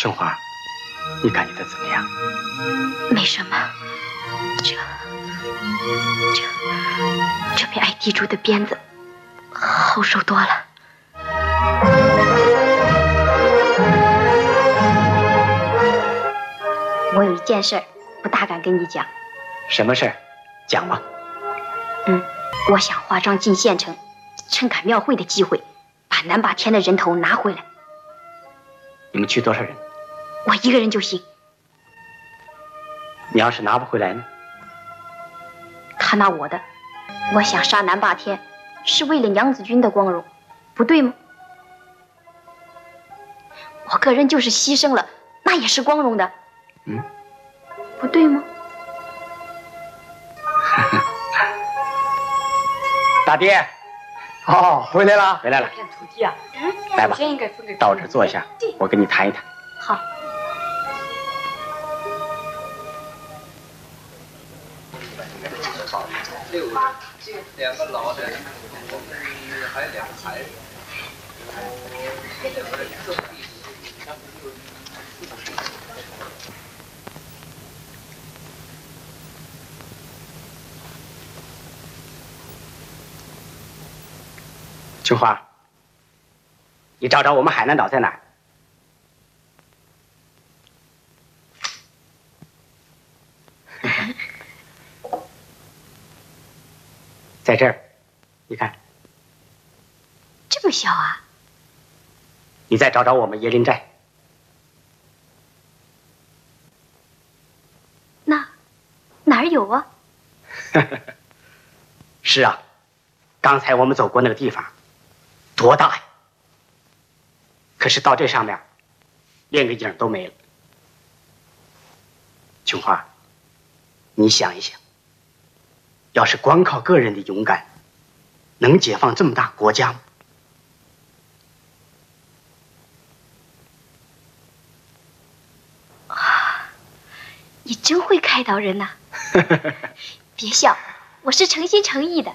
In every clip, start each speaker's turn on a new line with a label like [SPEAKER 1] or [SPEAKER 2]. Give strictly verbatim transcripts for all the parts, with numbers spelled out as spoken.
[SPEAKER 1] 春花，你感觉到怎么样？
[SPEAKER 2] 没什么，这这这比挨地主的鞭子好受多了。我有一件事不大敢跟你讲。
[SPEAKER 1] 什么事儿？讲吧。
[SPEAKER 2] 嗯，我想化妆进县城，趁赶庙会的机会，把南霸天的人头拿回来。
[SPEAKER 1] 你们去多少人？
[SPEAKER 2] 我一个人就行。
[SPEAKER 1] 你要是拿不回来呢？
[SPEAKER 2] 他拿我的，我想杀南霸天，是为了娘子军的光荣，不对吗？我个人就是牺牲了，那也是光荣的。
[SPEAKER 1] 嗯，
[SPEAKER 2] 不对吗？
[SPEAKER 1] 大爹，
[SPEAKER 3] 哦，回来了，
[SPEAKER 1] 回来了。
[SPEAKER 4] 片土地啊，
[SPEAKER 2] 嗯，
[SPEAKER 1] 来吧，到这儿坐一下，我跟你谈一谈。
[SPEAKER 2] 好。
[SPEAKER 5] 两个老的，我们还有两个孩子。
[SPEAKER 1] 春花，你找找我们海南岛在哪儿？在这儿，你看。
[SPEAKER 2] 这么小啊？
[SPEAKER 1] 你再找找我们椰林寨。
[SPEAKER 2] 那哪儿有啊？
[SPEAKER 1] 是啊，刚才我们走过那个地方，多大呀！可是到这上面，连个影都没了。琼花，你想一想，要是光靠个人的勇敢，能解放这么大国家吗？
[SPEAKER 2] 啊，你真会开导人呐！别笑，我是诚心诚意的。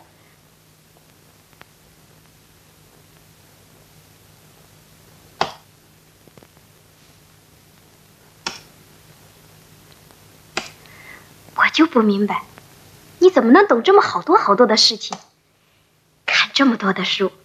[SPEAKER 2] 我就不明白，你怎么能懂这么好多好多的事情，看这么多的书，